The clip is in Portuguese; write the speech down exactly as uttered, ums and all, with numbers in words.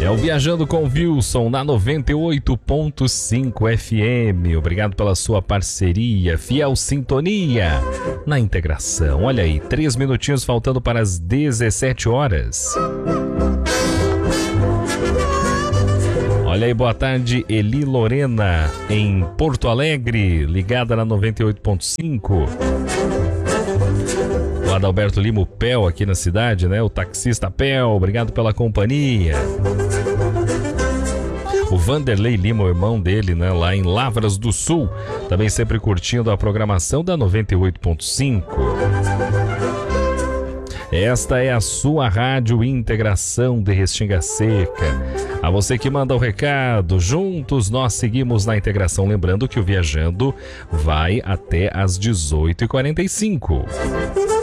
É o Viajando com Wilson na noventa e oito ponto cinco F M. Obrigado pela sua parceria, fiel sintonia na integração. Olha aí, três minutinhos faltando para as dezessete horas. Olha aí, boa tarde, Eli Lorena, em Porto Alegre, ligada na noventa e oito ponto cinco. O Adalberto Lima, o Pel, aqui na cidade, né? O taxista Pel, obrigado pela companhia. O Vanderlei Lima, o irmão dele, né? Lá em Lavras do Sul, também sempre curtindo a programação da noventa e oito ponto cinco. Esta é a sua Rádio Integração de Restinga Seca. A você que manda o recado, juntos nós seguimos na integração. Lembrando que o Viajando vai até às dezoito e quarenta e cinco.